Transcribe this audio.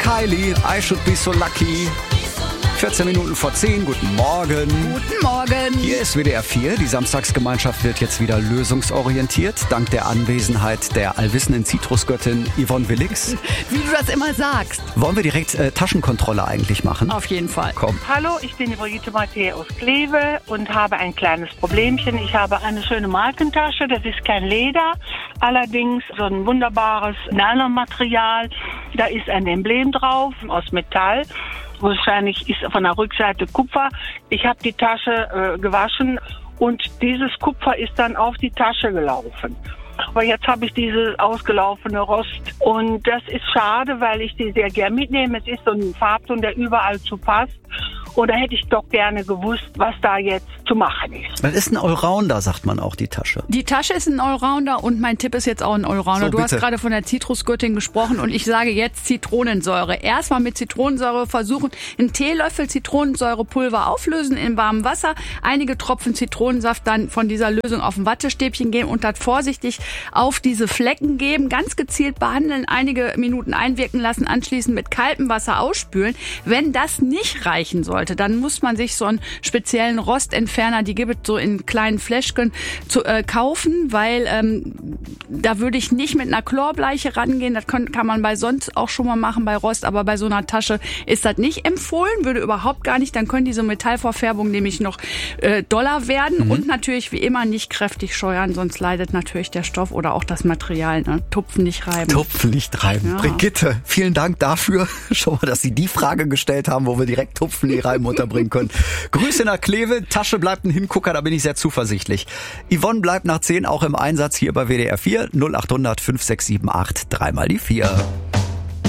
Kylie, I Should Be So Lucky. 14 Minuten vor 10, guten Morgen. Guten Morgen. Hier ist WDR 4. Die Samstagsgemeinschaft wird jetzt wieder lösungsorientiert, dank der Anwesenheit der allwissenden Zitrusgöttin Yvonne Willix. Wie du das immer sagst. Wollen wir direkt Taschenkontrolle eigentlich machen? Auf jeden Fall. Komm. Hallo, ich bin die Brigitte Matthä aus Kleve und habe ein kleines Problemchen. Ich habe eine schöne Markentasche, das ist kein Leder, allerdings so ein wunderbares Nylonmaterial. Da ist ein Emblem drauf aus Metall. Wahrscheinlich ist von der Rückseite Kupfer. Ich habe die Tasche gewaschen und dieses Kupfer ist dann auf die Tasche gelaufen. Aber jetzt habe ich diese ausgelaufene Rost und das ist schade, weil ich die sehr gern mitnehme. Es ist so ein Farbton, der überall zu passt. Und da hätte ich doch gerne gewusst, was da jetzt zu machen ist. Das ist ein Allrounder, sagt man auch, die Tasche. Die Tasche ist ein Allrounder und mein Tipp ist jetzt auch ein Allrounder. So, du hast bitte. gerade von der Zitrusgöttin gesprochen und ich sage jetzt Zitronensäure. Erstmal mit Zitronensäure versuchen, einen Teelöffel Zitronensäurepulver auflösen in warmem Wasser, einige Tropfen Zitronensaft dann von dieser Lösung auf ein Wattestäbchen geben und das vorsichtig auf diese Flecken geben, ganz gezielt behandeln, einige Minuten einwirken lassen, anschließend mit kaltem Wasser ausspülen. Wenn das nicht reichen sollte, dann muss man sich so einen speziellen Rostentferner, die gibt es so in kleinen Fläschchen, kaufen, weil da würde ich nicht mit einer Chlorbleiche rangehen. Das kann man bei sonst auch schon mal machen bei Rost, aber bei so einer Tasche ist das nicht empfohlen, würde überhaupt gar nicht. Dann können diese Metallverfärbungen nämlich noch doller werden und natürlich wie immer nicht kräftig scheuern, sonst leidet natürlich der Stoff oder auch das Material. Ne? Tupfen nicht reiben. Tupfen nicht reiben. Ja. Brigitte, vielen Dank dafür. Schon mal, dass Sie die Frage gestellt haben, wo wir direkt Tupfen nicht reiben unterbringen können. Grüße nach Kleve. Tasche bleibt ein Hingucker, da bin ich sehr zuversichtlich. Yvonne bleibt nach 10 auch im Einsatz hier bei WDR 4. 0800 5678 3 mal die 4.